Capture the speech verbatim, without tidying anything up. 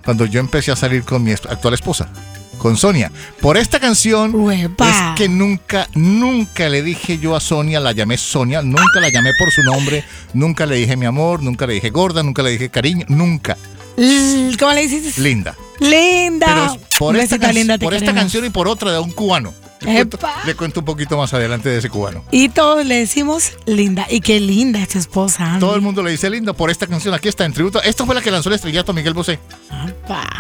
cuando yo empecé a salir con mi actual esposa, con Sonia. Por esta canción Uepa. es que nunca, nunca le dije yo a Sonia, la llamé Sonia, nunca la llamé por su nombre, nunca le dije mi amor, nunca le dije gorda, nunca le dije cariño, nunca. L- ¿Cómo le dices? Linda. Linda. Pero por, Un esta, besito, can- linda, te por esta queremos. canción y por otra de un cubano. Le cuento, Epa. le cuento un poquito más adelante de ese cubano. Y todos le decimos linda. Y qué linda es tu esposa, Andy. Todo el mundo le dice linda por esta canción. Aquí está en tributo. Esta fue la que lanzó el estrellato a Miguel Bosé. Epa.